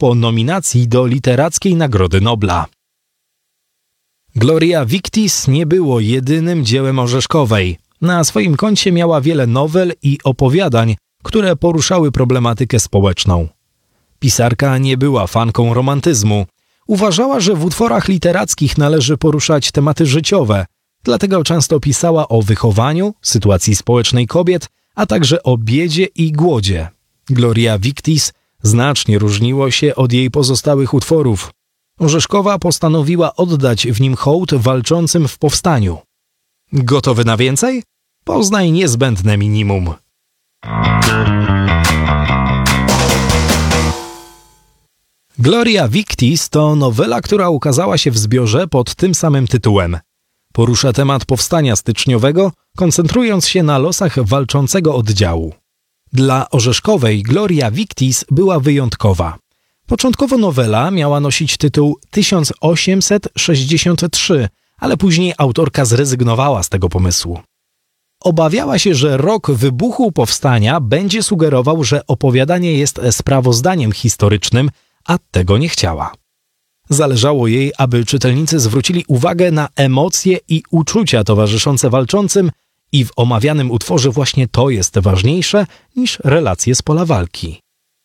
po nominacji do Literackiej Nagrody Nobla. Gloria Victis nie było jedynym dziełem Orzeszkowej. Na swoim koncie miała wiele nowel i opowiadań, które poruszały problematykę społeczną. Pisarka nie była fanką romantyzmu. Uważała, że w utworach literackich należy poruszać tematy życiowe, dlatego często pisała o wychowaniu, sytuacji społecznej kobiet, a także o biedzie i głodzie. Gloria Victis znacznie różniło się od jej pozostałych utworów. Orzeszkowa postanowiła oddać w nim hołd walczącym w powstaniu. Gotowy na więcej? Poznaj niezbędne minimum. Gloria Victis to nowela, która ukazała się w zbiorze pod tym samym tytułem. Porusza temat powstania styczniowego, koncentrując się na losach walczącego oddziału. Dla Orzeszkowej Gloria Victis była wyjątkowa. Początkowo nowela miała nosić tytuł 1863, ale później autorka zrezygnowała z tego pomysłu. Obawiała się, że rok wybuchu powstania będzie sugerował, że opowiadanie jest sprawozdaniem historycznym, a tego nie chciała. Zależało jej, aby czytelnicy zwrócili uwagę na emocje i uczucia towarzyszące walczącym i w omawianym utworze właśnie to jest ważniejsze niż relacje z pola walki.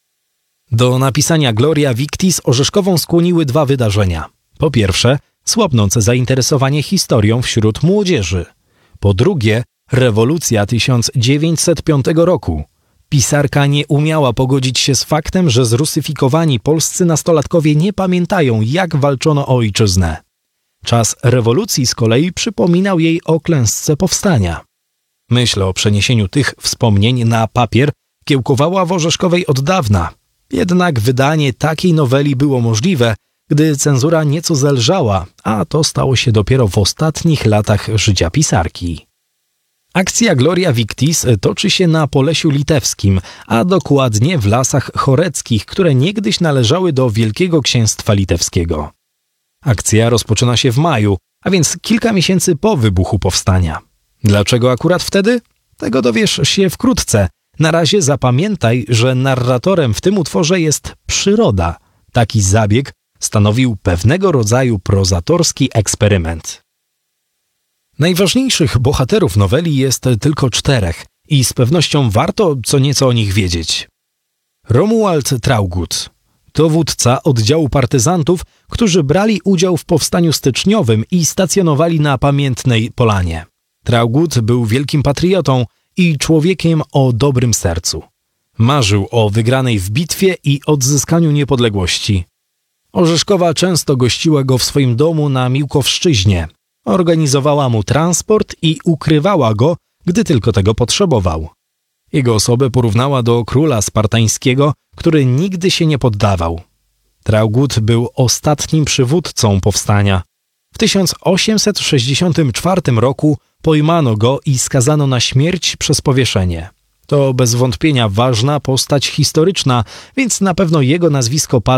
Do napisania Gloria Victis Orzeszkową skłoniły dwa wydarzenia. Po pierwsze, słabnące zainteresowanie historią wśród młodzieży. Po drugie, rewolucja 1905 roku. Pisarka nie umiała pogodzić się z faktem, że zrusyfikowani polscy nastolatkowie nie pamiętają, jak walczono o ojczyznę. Czas rewolucji z kolei przypominał jej o klęsce powstania. Myśl o przeniesieniu tych wspomnień na papier kiełkowała w Orzeszkowej od dawna. Jednak wydanie takiej noweli było możliwe, gdy cenzura nieco zelżała, a to stało się dopiero w ostatnich latach życia pisarki. Akcja Gloria Victis toczy się na Polesiu Litewskim, a dokładnie w Lasach Choreckich, które niegdyś należały do Wielkiego Księstwa Litewskiego. Akcja rozpoczyna się w maju, a więc kilka miesięcy po wybuchu powstania. Dlaczego akurat wtedy? Tego dowiesz się wkrótce. Na razie zapamiętaj, że narratorem w tym utworze jest przyroda. Taki zabieg stanowił pewnego rodzaju prozatorski eksperyment. Najważniejszych bohaterów noweli jest tylko 4 i z pewnością warto co nieco o nich wiedzieć. Romuald Traugott, dowódca oddziału partyzantów, którzy brali udział w powstaniu styczniowym i stacjonowali na Pamiętnej Polanie. Traugott był wielkim patriotą i człowiekiem o dobrym sercu. Marzył o wygranej w bitwie i odzyskaniu niepodległości. Orzeszkowa często gościła go w swoim domu na Miłkowszczyźnie. Organizowała mu transport i ukrywała go, gdy tylko tego potrzebował. Jego osobę porównała do króla spartańskiego, który nigdy się nie poddawał. Traugott był ostatnim przywódcą powstania. W 1864 roku pojmano go i skazano na śmierć przez powieszenie. To bez wątpienia ważna postać historyczna, więc na pewno jego nazwisko padło